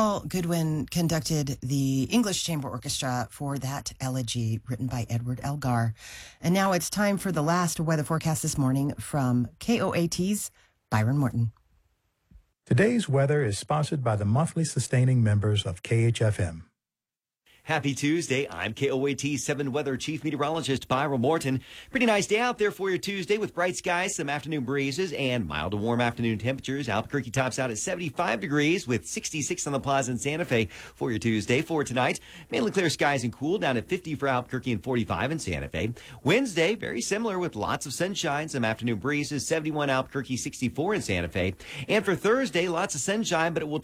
Paul Goodwin conducted the English Chamber Orchestra for that elegy written by Edward Elgar. And now it's time for the last weather forecast this morning from KOAT's Byron Morton. Today's weather is sponsored by the monthly sustaining members of KHFM. Happy Tuesday. I'm KOAT 7 Weather Chief Meteorologist Byron Morton. Pretty nice day out there for your Tuesday with bright skies, some afternoon breezes, and mild to warm afternoon temperatures. Albuquerque tops out at 75 degrees with 66 on the Plaza in Santa Fe for your Tuesday. For tonight, mainly clear skies and cool, down at 50 for Albuquerque and 45 in Santa Fe. Wednesday, very similar with lots of sunshine, some afternoon breezes, 71 Albuquerque, 64 in Santa Fe. And for Thursday, lots of sunshine, but it will